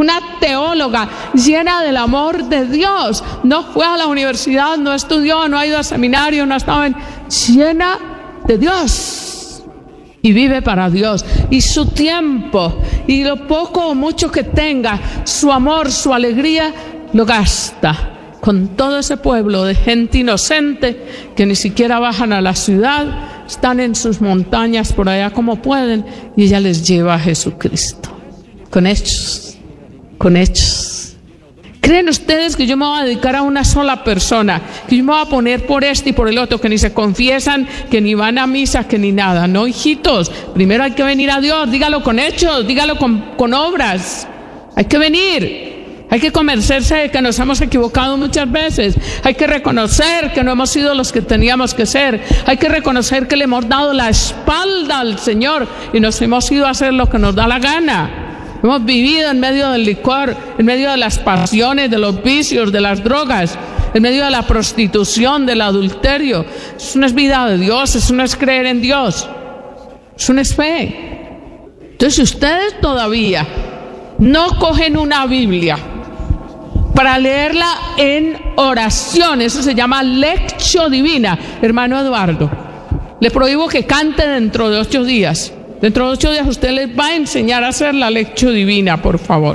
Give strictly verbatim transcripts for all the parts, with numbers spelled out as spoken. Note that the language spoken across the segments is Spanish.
una teóloga llena del amor de Dios. No fue a la universidad, no estudió, no ha ido al seminario, no estaba en... llena de Dios. Y vive para Dios. Y su tiempo, y lo poco o mucho que tenga, su amor, su alegría, lo gasta con todo ese pueblo de gente inocente que ni siquiera bajan a la ciudad, están en sus montañas por allá como pueden, y ella les lleva a Jesucristo. Con hechos, con hechos. ¿Creen ustedes que yo me voy a dedicar a una sola persona? Que yo me voy a poner por este y por el otro, que ni se confiesan, que ni van a misa, que ni nada. No, hijitos, primero hay que venir a Dios, dígalo con hechos, dígalo con, con obras. Hay que venir. Hay que convencerse de que nos hemos equivocado muchas veces. Hay que reconocer que no hemos sido los que teníamos que ser. Hay que reconocer que le hemos dado la espalda al Señor y nos hemos ido a hacer lo que nos da la gana. Hemos vivido en medio del licor, en medio de las pasiones, de los vicios, de las drogas, en medio de la prostitución, del adulterio. Eso no es vida de Dios, eso no es creer en Dios. Eso no es fe. Entonces, si ustedes todavía no cogen una Biblia para leerla en oración, eso se llama lectio divina, hermano Eduardo, le prohíbo que cante dentro de ocho días. Dentro de ocho días usted les va a enseñar a hacer la lectio divina, por favor.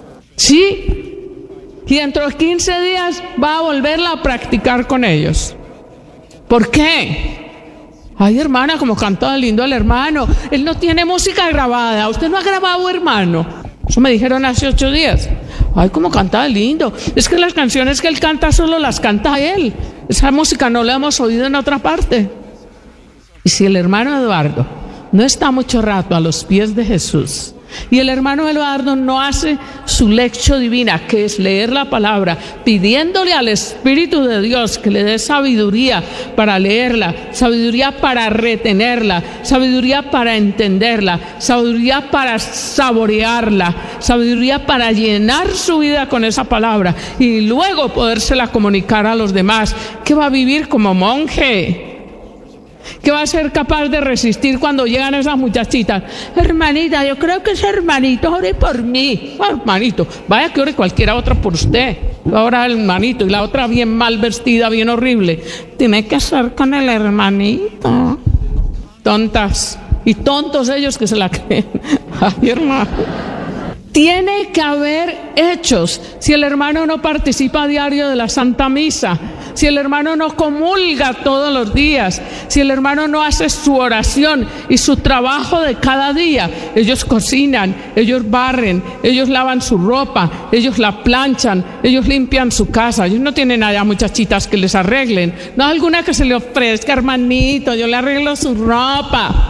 ¿Sí? Y dentro de quince días va a volverla a practicar con ellos. ¿Por qué? Ay, hermana, como canta lindo el hermano. Él no tiene música grabada. ¿Usted no ha grabado, hermano? Eso me dijeron hace ocho días. Ay, cómo canta lindo. Es que las canciones que él canta solo las canta él. Esa música no la hemos oído en otra parte. Y si el hermano Eduardo no está mucho rato a los pies de Jesús, y el hermano Eduardo no hace su lectio divina, que es leer la palabra, pidiéndole al Espíritu de Dios que le dé sabiduría para leerla, sabiduría para retenerla, sabiduría para entenderla, sabiduría para saborearla, sabiduría para llenar su vida con esa palabra y luego podérsela comunicar a los demás, que va a vivir como monje. ¿Qué va a ser capaz de resistir cuando llegan esas muchachitas? Hermanita, yo creo que ese hermanito ore por mí. Oh, hermanito, vaya que ore cualquiera otra por usted. Ahora el hermanito y la otra bien mal vestida, bien horrible. Tiene que ser con el hermanito. Tontas. Y tontos ellos que se la creen. Ay, hermano. Tiene que haber hechos. Si el hermano no participa a diario de la Santa Misa, si el hermano no comulga todos los días, si el hermano no hace su oración y su trabajo de cada día, ellos cocinan, ellos barren, ellos lavan su ropa, ellos la planchan, ellos limpian su casa. Ellos no tienen allá muchachitas que les arreglen. No alguna que se le ofrezca, hermanito, yo le arreglo su ropa.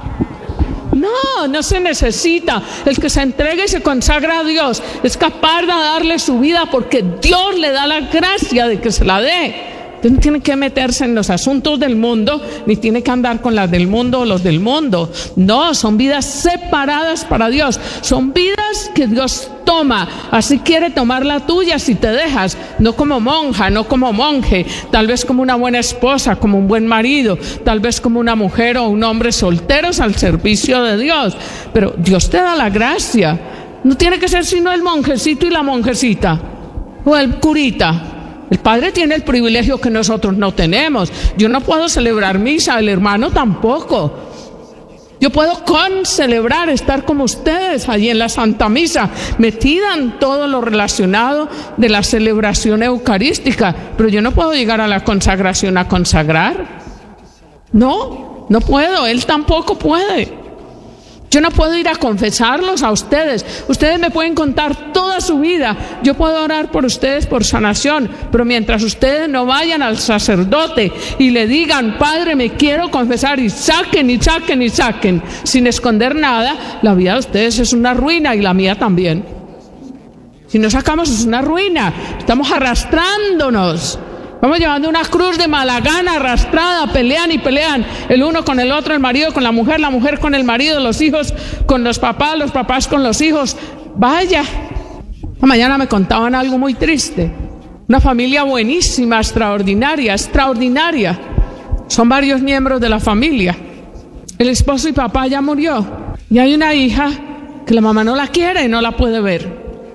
No, no se necesita. El que se entrega y se consagra a Dios es capaz de darle su vida porque Dios le da la gracia de que se la dé. Usted no tiene que meterse en los asuntos del mundo, ni tiene que andar con las del mundo o los del mundo. No, son vidas separadas para Dios. Son vidas que Dios toma. Así quiere tomar la tuya si te dejas. No como monja, no como monje. Tal vez como una buena esposa, como un buen marido. Tal vez como una mujer o un hombre solteros al servicio de Dios. Pero Dios te da la gracia. No tiene que ser sino el monjecito y la monjecita. O el curita. El Padre tiene el privilegio que nosotros no tenemos. Yo no puedo celebrar misa, el hermano tampoco. Yo puedo concelebrar, estar como ustedes allí en la Santa Misa, metida en todo lo relacionado de la celebración eucarística, pero yo no puedo llegar a la consagración a consagrar. No, no puedo, él tampoco puede. Yo no puedo ir a confesarlos a ustedes. Ustedes me pueden contar toda su vida. Yo puedo orar por ustedes por sanación, pero mientras ustedes no vayan al sacerdote y le digan, Padre, me quiero confesar, y saquen, y saquen, y saquen, sin esconder nada, la vida de ustedes es una ruina y la mía también. Si no sacamos es una ruina. Estamos arrastrándonos. Vamos llevando una cruz de mala gana arrastrada, pelean y pelean, el uno con el otro, el marido con la mujer, la mujer con el marido, los hijos con los papás, los papás con los hijos. Vaya, mañana me contaban algo muy triste. Una familia buenísima, extraordinaria, extraordinaria. Son varios miembros de la familia. El esposo y papá ya murió. Y hay una hija que la mamá no la quiere y no la puede ver.